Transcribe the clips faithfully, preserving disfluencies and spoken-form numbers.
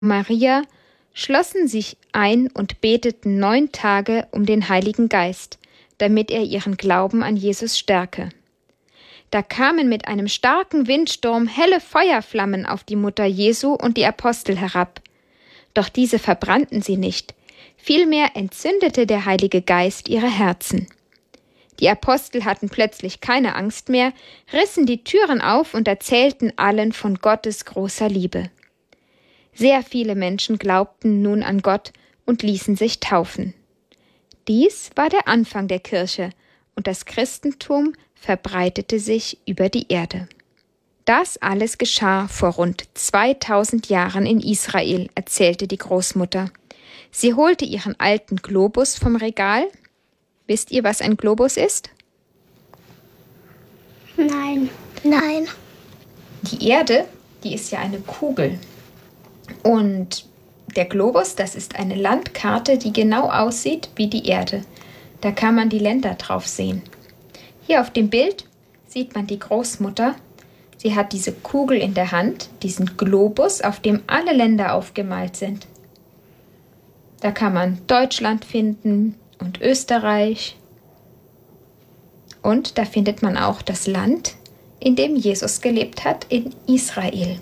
Maria schlossen sich ein und beteten neun Tage um den Heiligen Geist, damit er ihren Glauben an Jesus stärke. Da kamen mit einem starken Windsturm helle Feuerflammen auf die Mutter Jesu und die Apostel herab. Doch diese verbrannten sie nicht, vielmehr entzündete der Heilige Geist ihre Herzen. Die Apostel hatten plötzlich keine Angst mehr, rissen die Türen auf und erzählten allen von Gottes großer Liebe. Sehr viele Menschen glaubten nun an Gott und ließen sich taufen. Dies war der Anfang der Kirche, und das Christentum verbreitete sich über die Erde. Das alles geschah vor rund zweitausend Jahren in Israel, erzählte die Großmutter. Sie holte ihren alten Globus vom Regal. Wisst ihr, was ein Globus ist? Nein. Nein. Die Erde, die ist ja eine Kugel. Und der Globus, das ist eine Landkarte, die genau aussieht wie die Erde. Da kann man die Länder drauf sehen. Hier auf dem Bild sieht man die Großmutter. Sie hat diese Kugel in der Hand, diesen Globus, auf dem alle Länder aufgemalt sind. Da kann man Deutschland finden und Österreich. Und da findet man auch das Land, in dem Jesus gelebt hat, in Israel.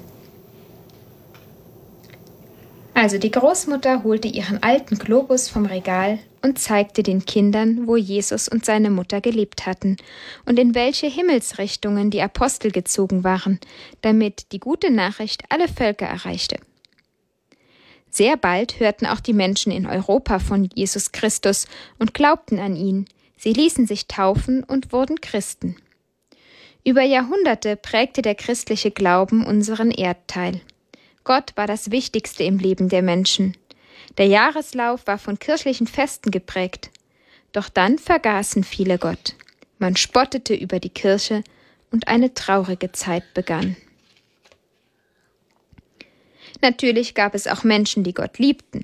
Also die Großmutter holte ihren alten Globus vom Regal und zeigte den Kindern, wo Jesus und seine Mutter gelebt hatten und in welche Himmelsrichtungen die Apostel gezogen waren, damit die gute Nachricht alle Völker erreichte. Sehr bald hörten auch die Menschen in Europa von Jesus Christus und glaubten an ihn. Sie ließen sich taufen und wurden Christen. Über Jahrhunderte prägte der christliche Glauben unseren Erdteil. Gott war das Wichtigste im Leben der Menschen. Der Jahreslauf war von kirchlichen Festen geprägt. Doch dann vergaßen viele Gott. Man spottete über die Kirche und eine traurige Zeit begann. Natürlich gab es auch Menschen, die Gott liebten.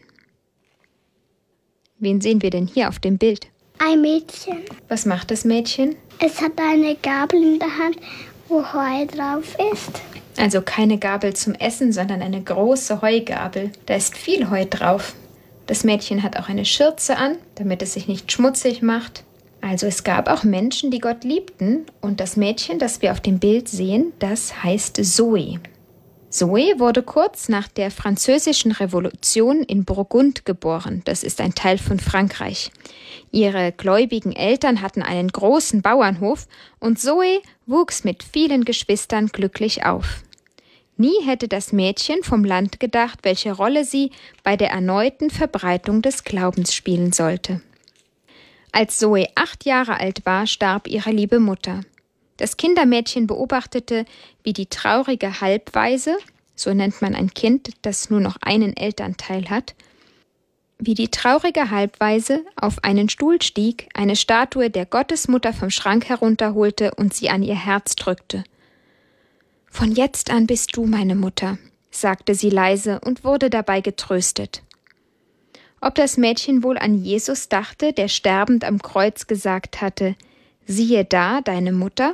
Wen sehen wir denn hier auf dem Bild? Ein Mädchen. Was macht das Mädchen? Es hat eine Gabel in der Hand, wo Heu drauf ist. Also keine Gabel zum Essen, sondern eine große Heugabel. Da ist viel Heu drauf. Das Mädchen hat auch eine Schürze an, damit es sich nicht schmutzig macht. Also es gab auch Menschen, die Gott liebten. Und das Mädchen, das wir auf dem Bild sehen, das heißt Zoe. Zoe wurde kurz nach der Französischen Revolution in Burgund geboren. Das ist ein Teil von Frankreich. Ihre gläubigen Eltern hatten einen großen Bauernhof und Zoe wuchs mit vielen Geschwistern glücklich auf. Nie hätte das Mädchen vom Land gedacht, welche Rolle sie bei der erneuten Verbreitung des Glaubens spielen sollte. Als Zoe acht Jahre alt war, starb ihre liebe Mutter. Das Kindermädchen beobachtete, wie die traurige Halbwaise, so nennt man ein Kind, das nur noch einen Elternteil hat, wie die traurige Halbwaise auf einen Stuhl stieg, eine Statue der Gottesmutter vom Schrank herunterholte und sie an ihr Herz drückte. »Von jetzt an bist du meine Mutter«, sagte sie leise und wurde dabei getröstet. Ob das Mädchen wohl an Jesus dachte, der sterbend am Kreuz gesagt hatte, »Siehe da, deine Mutter«?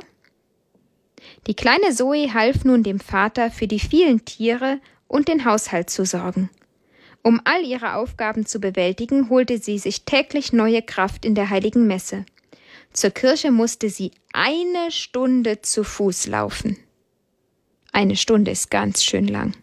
Die kleine Zoe half nun dem Vater, für die vielen Tiere und den Haushalt zu sorgen. Um all ihre Aufgaben zu bewältigen, holte sie sich täglich neue Kraft in der heiligen Messe. Zur Kirche musste sie eine Stunde zu Fuß laufen. Eine Stunde ist ganz schön lang.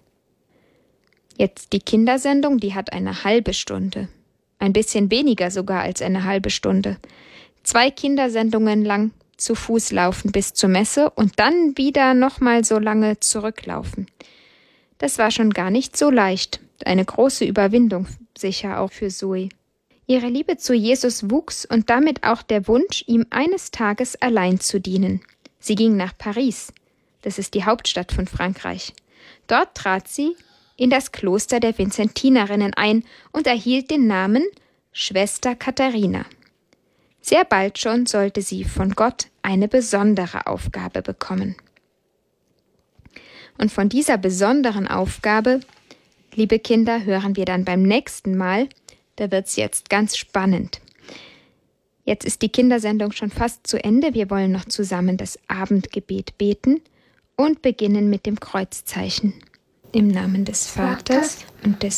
Jetzt die Kindersendung, die hat eine halbe Stunde. Ein bisschen weniger sogar als eine halbe Stunde. Zwei Kindersendungen lang zu Fuß laufen bis zur Messe und dann wieder nochmal so lange zurücklaufen. Das war schon gar nicht so leicht. Eine große Überwindung sicher auch für Zoe. Ihre Liebe zu Jesus wuchs und damit auch der Wunsch, ihm eines Tages allein zu dienen. Sie ging nach Paris. Das ist die Hauptstadt von Frankreich. Dort trat sie in das Kloster der Vinzentinerinnen ein und erhielt den Namen Schwester Katharina. Sehr bald schon sollte sie von Gott eine besondere Aufgabe bekommen. Und von dieser besonderen Aufgabe, liebe Kinder, hören wir dann beim nächsten Mal. Da wird's jetzt ganz spannend. Jetzt ist die Kindersendung schon fast zu Ende. Wir wollen noch zusammen das Abendgebet beten und beginnen mit dem Kreuzzeichen. Im Namen des Vaters und des